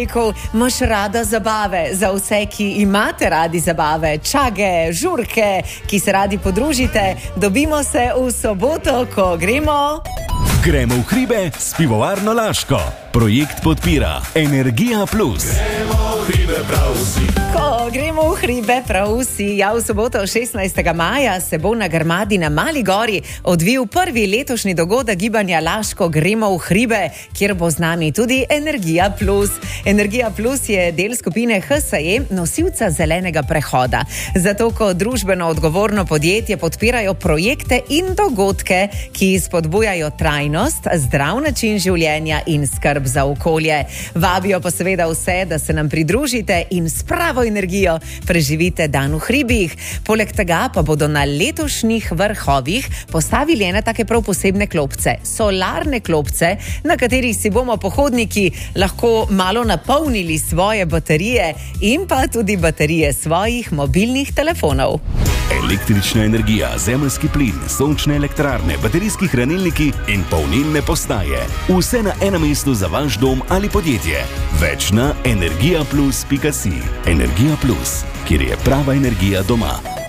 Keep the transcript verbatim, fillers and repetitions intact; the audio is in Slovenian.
Rekel, imaš rada zabave, za vse, ki imate radi zabave, čage, žurke, ki se radi podružite, dobimo se v soboto, ko gremo... Gremo v hribe s pivovarno Laško. Projekt podpira Energija plus. Gremo v hribe prav vsi. Ko gremo v hribe prav vsi, ja, v soboto šestnajstega maja se bo na Grmadi na Mali gori odvil prvi letošnji dogodek gibanja Laško Gremo v hribe, kjer bo z nami tudi Energija plus. Energija plus je del skupine H S E, nosilca zelenega prehoda. Zato, ko družbeno odgovorno podjetje podpirajo projekte in dogodke, ki spodbujajo trajnost, zdrav način življenja in skrb za okolje. Vabijo pa seveda vse, da se nam pridružite in s pravo energijo preživite dan v hribih. Poleg tega pa bodo na letošnjih vrhovih postavili ene take prav posebne klopce, solarne klopce, na katerih si bomo pohodniki lahko malo napolnili svoje baterije in pa tudi baterije svojih mobilnih telefonov. Električna energija, zemeljski plin, sončne elektrarne, baterijski hranilniki in polnilne postaje. Vse na enem mestu za vaš dom ali podjetje. Več na energija plus pika si. Energija plus, kjer je prava energija doma.